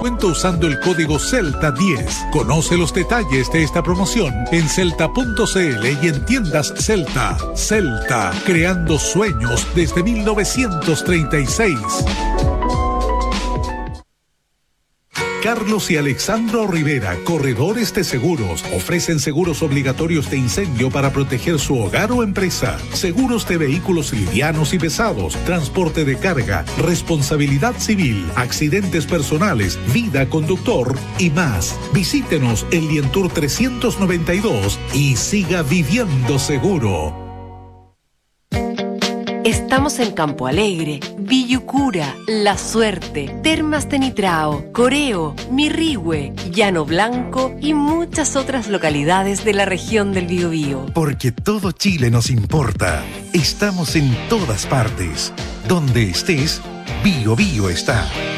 descuento usando el código CELTA10. Conoce los detalles de esta promoción en celta.cl y en tiendas Celta. Celta, creando sueños desde 1936. Carlos y Alexandro Rivera, corredores de seguros, ofrecen seguros obligatorios de incendio para proteger su hogar o empresa, seguros de vehículos livianos y pesados, transporte de carga, responsabilidad civil, accidentes personales, vida conductor y más. Visítenos en Lientour 392 y siga viviendo seguro. Estamos en Campo Alegre, Villucura, La Suerte, Termas de Nitrao, Coreo, Mirrihue, Llano Blanco y muchas otras localidades de la región del Biobío. Porque todo Chile nos importa. Estamos en todas partes. Donde estés, Biobío está.